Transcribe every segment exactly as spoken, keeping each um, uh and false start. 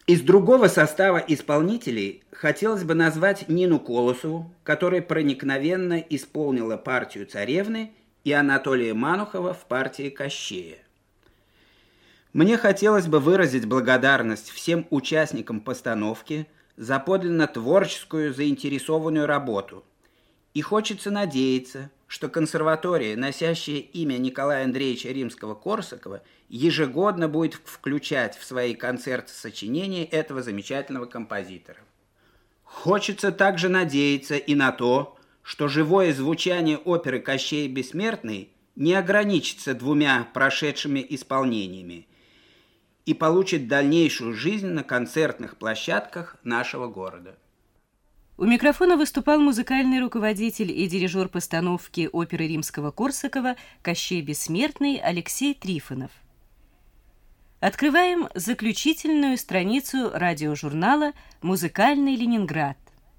Из другого состава исполнителей хотелось бы назвать Нину Колосову, которая проникновенно исполнила партию царевны, и Анатолия Манухова в партии Кощея. Мне хотелось бы выразить благодарность всем участникам постановки за подлинно творческую заинтересованную работу. И хочется надеяться, что консерватория, носящая имя Николая Андреевича Римского-Корсакова, ежегодно будет включать в свои концерты сочинения этого замечательного композитора. Хочется также надеяться и на то, что живое звучание оперы «Кощей Бессмертный» не ограничится двумя прошедшими исполнениями и получит дальнейшую жизнь на концертных площадках нашего города. У микрофона выступал музыкальный руководитель и дирижер постановки оперы Римского-Корсакова «Кощей Бессмертный» Алексей Трифонов. Открываем заключительную страницу радиожурнала «Музыкальный Ленинград».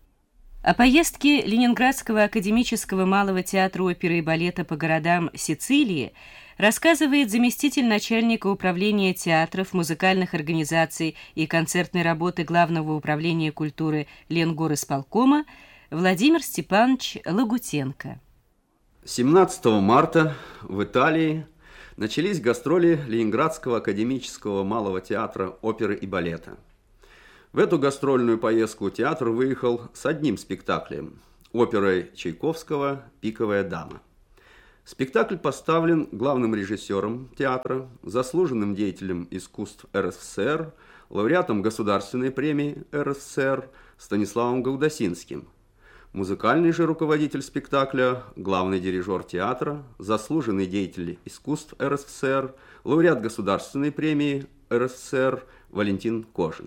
О поездке Ленинградского академического малого театра оперы и балета по городам Сицилии рассказывает заместитель начальника управления театров, музыкальных организаций и концертной работы Главного управления культуры Ленгорисполкома Владимир Степанович Лагутенко. семнадцатого марта в Италии начались гастроли Ленинградского академического малого театра оперы и балета. В эту гастрольную поездку театр выехал с одним спектаклем – оперой Чайковского «Пиковая дама». Спектакль поставлен главным режиссером театра, заслуженным деятелем искусств эр эс эс эр, лауреатом Государственной премии эр эс эс эр Станиславом Гаудасинским. Музыкальный же руководитель спектакля, главный дирижер театра, заслуженный деятель искусств эр эс эс эр, лауреат Государственной премии эр эс эс эр Валентин Кожин.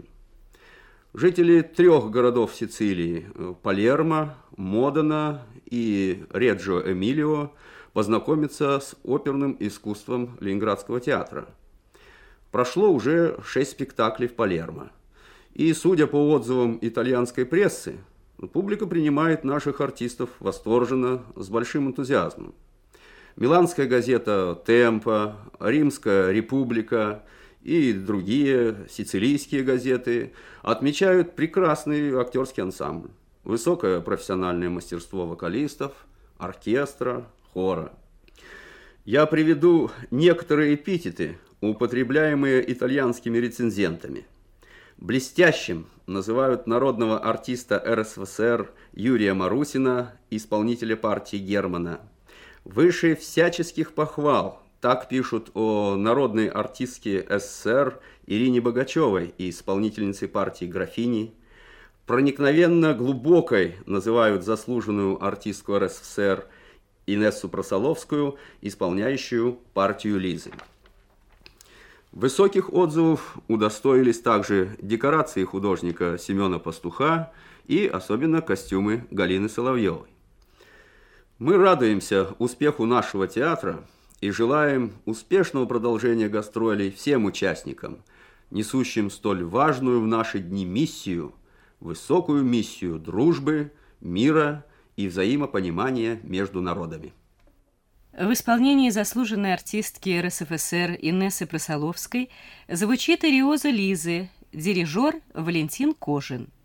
Жители трех городов Сицилии – Палермо, Модена и Реджо-Эмилио – познакомиться с оперным искусством Ленинградского театра. Прошло уже шесть спектаклей в Палермо. И, судя по отзывам итальянской прессы, публика принимает наших артистов восторженно, с большим энтузиазмом. Миланская газета «Темпо», Римская «Република» и другие сицилийские газеты отмечают прекрасный актерский ансамбль, высокое профессиональное мастерство вокалистов, оркестра, хора. Я приведу некоторые эпитеты, употребляемые итальянскими рецензентами. Блестящим называют народного артиста эр эс эс эр Юрия Марусина, исполнителя партии Германа. Выше всяческих похвал, так пишут о народной артистке эс эс эс эр Ирине Богачевой и исполнительнице партии Графини. Проникновенно глубокой называют заслуженную артистку эр эс эс эр Инессу Просоловскую, исполняющую партию Лизы. Высоких отзывов удостоились также декорации художника Семена Пастуха и особенно костюмы Галины Соловьевой. Мы радуемся успеху нашего театра и желаем успешного продолжения гастролей всем участникам, несущим столь важную в наши дни миссию, высокую миссию дружбы, мира и взаимопонимания между народами. В исполнении заслуженной артистки эр эс эф эс эр Инессы Просоловской звучит «Ариоза Лизы», дирижер Валентин Кожин.